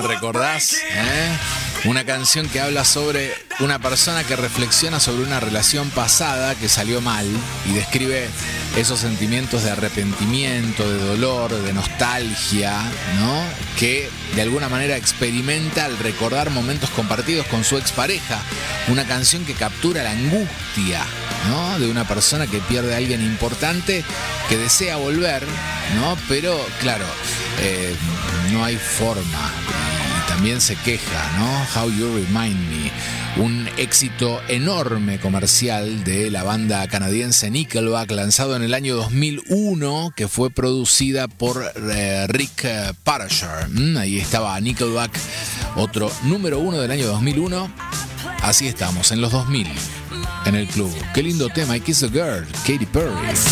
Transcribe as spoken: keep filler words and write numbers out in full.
¿Recordás? ¿Eh? Una canción que habla sobre una persona que reflexiona sobre una relación pasada que salió mal y describe esos sentimientos de arrepentimiento, de dolor, de nostalgia, ¿no? Que de alguna manera experimenta al recordar momentos compartidos con su expareja. Una canción que captura la angustia, ¿no? De una persona que pierde a alguien importante, que desea volver, ¿no? Pero, claro, eh, no hay forma. También se queja, ¿no? How You Remind Me, un éxito enorme comercial de la banda canadiense Nickelback, lanzado en el año dos mil uno, que fue producida por eh, Rick Parashar. Mm, ahí estaba Nickelback, otro número uno del año dos mil uno. Así estamos, en los dos mil, en el club. Qué lindo tema, I Kiss a Girl, Katy Perry.